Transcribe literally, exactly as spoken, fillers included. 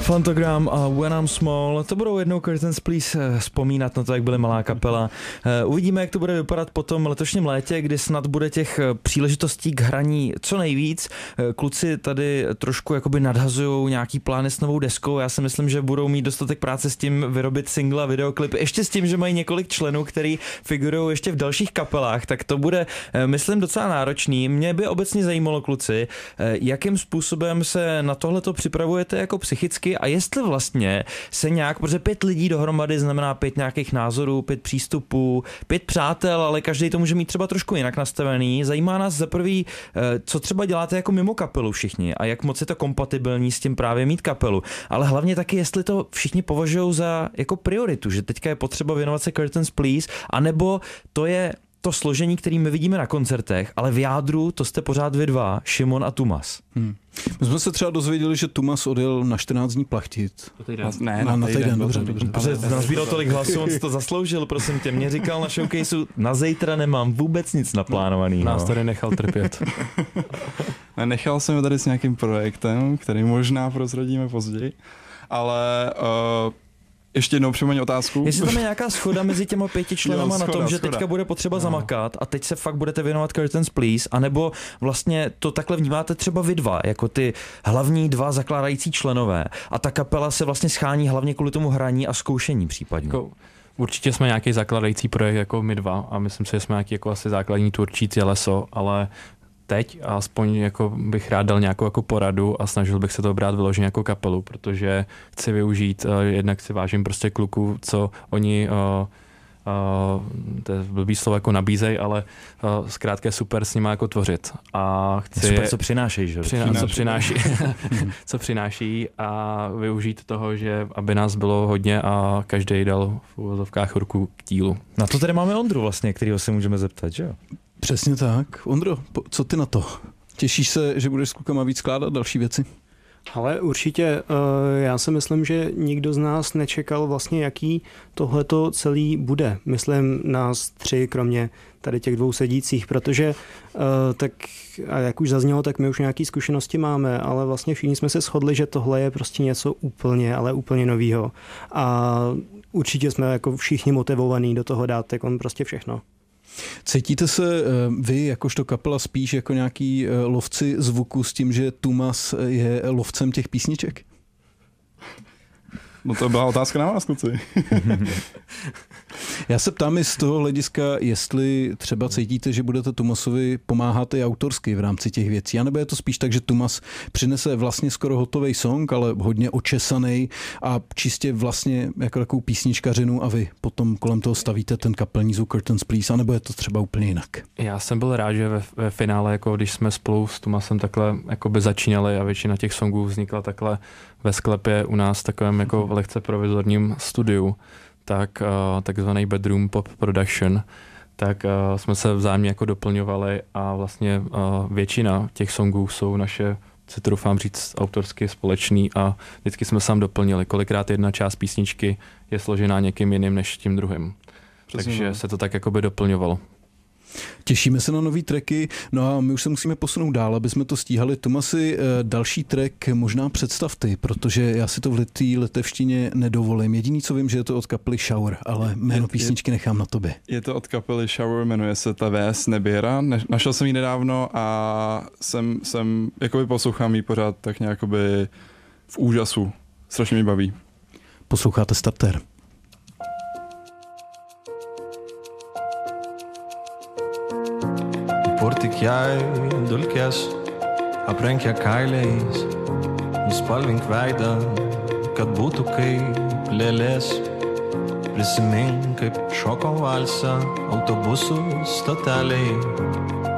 Fantogram a When I'm Small, to budou jednou Curtains Please vzpomínat na to, jak byly malá kapela. Uvidíme, jak to bude vypadat po tom letošním létě, kdy snad bude těch příležitostí k hraní co nejvíc. Kluci tady trošku jakoby nadhazujou nějaký plány s novou deskou. Já si myslím, že budou mít dostatek práce s tím vyrobit single a videoklip. Ještě s tím, že mají několik členů, který figurují ještě v dalších kapelách, tak to bude, myslím, docela náročný. Mě by obecně zajímalo, kluci, jakým způsobem se na tohleto připravujete jako psychicky a jestli vlastně se nějak, protože pět lidí dohromady znamená pět nějakých názorů, pět přístupů, pět přátel, ale každý to může mít třeba trošku jinak nastavený. Zajímá nás za prvý, co třeba děláte jako mimo kapelu všichni a jak moc je to kompatibilní s tím právě mít kapelu, ale hlavně taky, jestli to všichni považují za jako prioritu, že teďka je potřeba věnovat se Curtains Please, anebo to je to složení, který my vidíme na koncertech, ale v jádru to jste pořád vy dva, Šimon a Tumas. Hmm. My jsme se třeba dozvěděli, že Tumas odjel na čtrnáct dní plachtit. Na, ne, na, na týden, týden, dobře, dobře. dobře. Protože nazbíral tolik hlasů, on si to zasloužil, prosím tě. Mě říkal na showcaseu, na zítra nemám vůbec nic naplánovaný. Nás tady nechal trpět. Nechal jsem tady s nějakým projektem, který možná prozradíme později, ale... Uh, Ještě jednou připomeň otázku. Jestli tam je nějaká schoda mezi těma pěti členama jo, na schoda, tom, že schoda. teďka bude potřeba no. zamakat a teď se fakt budete věnovat Curtains Please, anebo vlastně to takhle vnímáte třeba vy dva, jako ty hlavní dva zakládající členové a ta kapela se vlastně schání hlavně kvůli tomu hraní a zkoušení případně. Jako, určitě jsme nějaký zakladající projekt jako my dva a myslím si, že jsme nějaký jako asi základní tvůrčí těleso, ale teď aspoň jako bych rád dal nějakou jako poradu a snažil bych se to brát vyloženě jako kapelu, protože chci využít, uh, jednak si vážím prostě kluků, co oni, uh, uh, to je blbý slovo jako nabízej, ale uh, zkrátka je super s nima jako tvořit. A chci super, co přinášejí, že? Přiná, co přináší, co přináší a využít toho, že aby nás bylo hodně a každý dal v uvozovkách ruku k dílu. Na to tady máme Ondru vlastně, kterýho se můžeme zeptat, že jo? Přesně tak. Ondro, co ty na to? Těšíš se, že budeš s klukama víc skládat další věci? Ale určitě, já si myslím, že nikdo z nás nečekal vlastně, jaký tohleto celý bude. Myslím nás tři, kromě tady těch dvou sedících, protože tak, a jak už zaznělo, tak my už nějaké zkušenosti máme, ale vlastně všichni jsme se shodli, že tohle je prostě něco úplně, ale úplně novýho. A určitě jsme jako všichni motivovaní do toho dát jako prostě všechno. Cítíte se vy jakožto kapela spíš jako nějaký lovci zvuku s tím, že Tumas je lovcem těch písniček? No to byla otázka na vás, kluci. Já se ptám i z toho hlediska, jestli třeba cítíte, že budete Tumasovi pomáhat i autorsky v rámci těch věcí, anebo je to spíš tak, že Tumas přinese vlastně skoro hotový song, ale hodně očesaný a čistě vlastně jako takovou písničkařinu a vy potom kolem toho stavíte ten kapelní zvuk Curtains Please, anebo je to třeba úplně jinak? Já jsem byl rád, že ve, ve finále, jako když jsme spolu s Tumasem takhle jakoby začínali a většina těch songů vznikla takhle ve sklepě u nás v takovém jako lehce provizorním studiu, tak uh, takzvaný bedroom pop production, tak uh, jsme se vzájemně jako doplňovali a vlastně uh, většina těch songů jsou naše, si to doufám říct, autorsky společný a vždycky jsme sám doplnili. Kolikrát jedna část písničky je složená někým jiným než tím druhým. Přesně. Takže se to tak jakoby doplňovalo. Těšíme se na nový tracky, no a my už se musíme posunout dál, aby jsme to stíhali. Tomasi, další track možná představ ty, protože já si to v té letevštině nedovolím. Jediný, co vím, že je to od kapely Shower, ale jméno písničky nechám na tobě. Je to od kapely Shower, jmenuje se ta V S Neběra. Našel jsem ji nedávno a jsem, jsem jakoby poslouchám ji pořád tak nějakoby v úžasu. Strašně mi baví. Posloucháte Starter. Kur tik jai dulkės aprenkia kailiais, nuspalvink veidą, kad būtų kaip lėlės. Prisimink, kaip šoko valsą autobusų stoteliai.